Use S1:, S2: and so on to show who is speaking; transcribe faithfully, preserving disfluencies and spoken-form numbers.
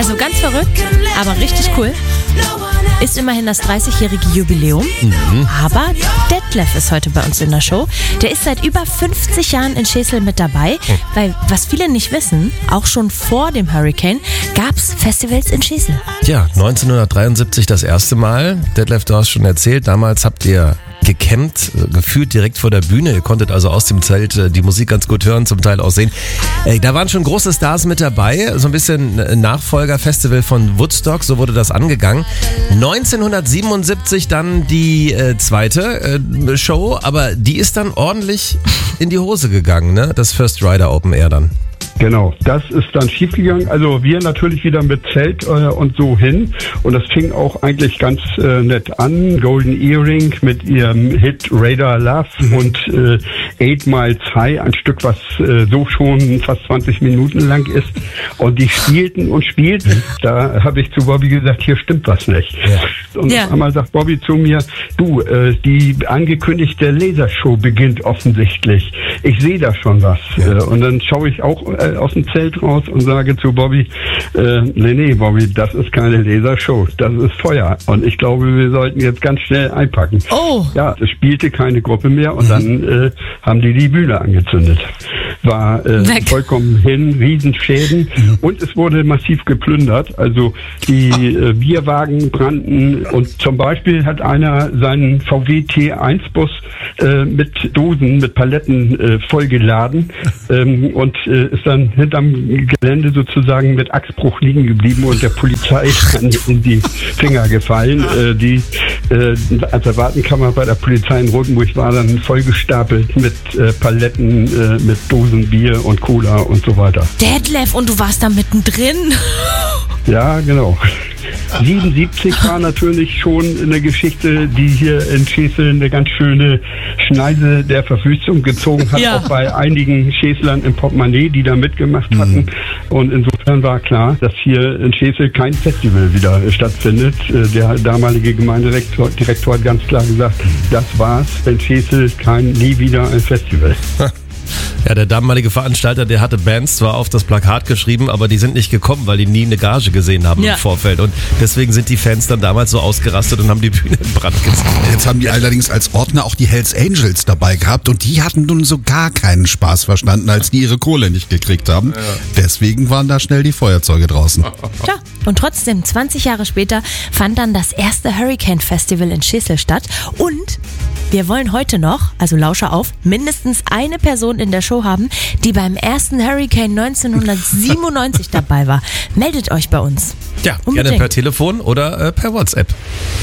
S1: Also ganz verrückt, aber richtig cool. Ist immerhin das dreißigjährige Jubiläum. Mhm. Aber Detlef ist heute bei uns in der Show. Der ist seit über fünfzig Jahren in Schesel mit dabei. Mhm. Weil, was viele nicht wissen, auch schon vor dem Hurricane gab es Festivals in Schesel.
S2: Ja, neunzehnhundertdreiundsiebzig das erste Mal. Detlef, du hast schon erzählt, damals habt ihr gecampt, gefühlt direkt vor der Bühne. Ihr konntet also aus dem Zelt die Musik ganz gut hören, zum Teil auch sehen. Da waren schon große Stars mit dabei, so ein bisschen Nachfolgerfestival von Woodstock, so wurde das angegangen. neunzehnhundertsiebenundsiebzig dann die äh, zweite äh, Show, aber die ist dann ordentlich in die Hose gegangen, ne? Das First Rider Open Air dann.
S3: Genau, das ist dann schiefgegangen. Also wir natürlich wieder mit Zelt äh, und so hin. Und das fing auch eigentlich ganz äh, nett an. Golden Earring mit ihrem Hit Radar Love mhm. und äh, Eight Miles High, ein Stück, was äh, so schon fast zwanzig Minuten lang ist. Und die spielten und spielten. Mhm. Da habe ich zu Bobby gesagt, hier stimmt was nicht. Ja. Und ja. auf einmal sagt Bobby zu mir, du, äh, die angekündigte Lasershow beginnt offensichtlich. Ich sehe da schon was. Ja. Äh, und dann schaue ich auch äh, aus dem Zelt raus und sage zu Bobby, äh, nee, nee, Bobby, das ist keine Lasershow, das ist Feuer. Und ich glaube, wir sollten jetzt ganz schnell einpacken.
S1: Oh.
S3: Ja, es spielte keine Gruppe mehr und mhm. dann äh, haben die die Bühne angezündet. War äh, vollkommen hin, Riesenschäden mhm. und es wurde massiv geplündert. Also die äh, Bierwagen brannten und zum Beispiel hat einer seinen V W T eins Bus äh, mit Dosen, mit Paletten äh, vollgeladen ähm, und äh, ist dann hinterm Gelände sozusagen mit Achsbruch liegen geblieben und der Polizei dann in die Finger gefallen. Äh, die äh, als Erwartenkammer bei der Polizei in Rotenburg war dann vollgestapelt mit äh, Paletten, äh, mit Dosen Bier und Cola und so weiter.
S1: Detlef, und du warst da mittendrin?
S3: Ja, genau. siebenundsiebzig war natürlich schon eine Geschichte, die hier in Schesel eine ganz schöne Schneise der Verwüstung gezogen hat, ja. auch bei einigen Scheslern im Portemonnaie, die da mitgemacht mhm. hatten. Und insofern war klar, dass hier in Schesel kein Festival wieder stattfindet. Der damalige Gemeindedirektor Direktor hat ganz klar gesagt, das war's, in Schesel kein, nie wieder ein Festival.
S2: Ja, der damalige Veranstalter, der hatte Bands zwar auf das Plakat geschrieben, aber die sind nicht gekommen, weil die nie eine Gage gesehen haben ja. im Vorfeld. Und deswegen sind die Fans dann damals so ausgerastet und haben die Bühne in Brand gesetzt.
S4: Jetzt haben die allerdings als Ordner auch die Hells Angels dabei gehabt und die hatten nun so gar keinen Spaß verstanden, als die ihre Kohle nicht gekriegt haben. Ja. Deswegen waren da schnell die Feuerzeuge draußen.
S1: Tja, und trotzdem, zwanzig Jahre später fand dann das erste Hurricane Festival in Schesel statt und wir wollen heute noch, also Lauscher auf, mindestens eine Person in der Show haben, die beim ersten Hurricane neunzehnhundertsiebenundneunzig dabei war. Meldet euch bei uns.
S2: Ja, Unbedingt. Gerne per Telefon oder äh, per WhatsApp.